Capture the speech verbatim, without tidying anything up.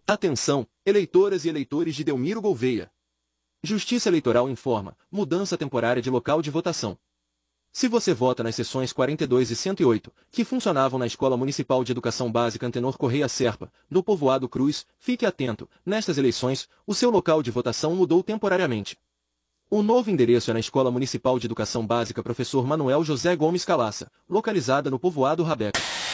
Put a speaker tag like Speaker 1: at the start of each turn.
Speaker 1: Atenção, eleitoras e eleitores de Delmiro Gouveia. Justiça Eleitoral informa, mudança temporária de local de votação. Se você vota nas seções quarenta e dois e cento e oito, que funcionavam na Escola Municipal de Educação Básica Antenor Correia Serpa, no povoado Cruz, fique atento, nestas eleições, o seu local de votação mudou temporariamente. O novo endereço é na Escola Municipal de Educação Básica Professor Manuel José Gomes Calaça, localizada no povoado Rabeca.